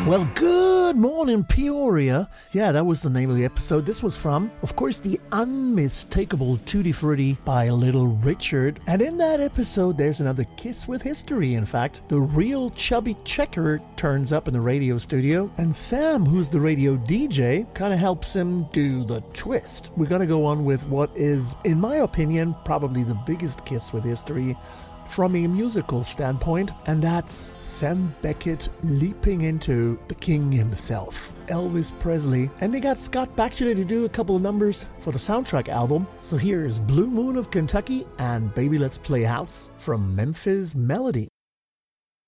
Well, good morning, Peoria. Yeah, that was the name of the episode. This was from, of course, the unmistakable Tutti Frutti by Little Richard. And in that episode, there's another kiss with history. In fact, the real chubby checker turns up in the radio studio, and Sam, who's the radio DJ, kind of helps him do the twist. We're going to go on with what is, in my opinion, probably the biggest kiss with history from a musical standpoint, and that's Sam Beckett leaping into the king himself, Elvis Presley. And they got Scott Bakula to do a couple of numbers for the soundtrack album. So here's Blue Moon of Kentucky and Baby Let's Play House from Memphis Melody.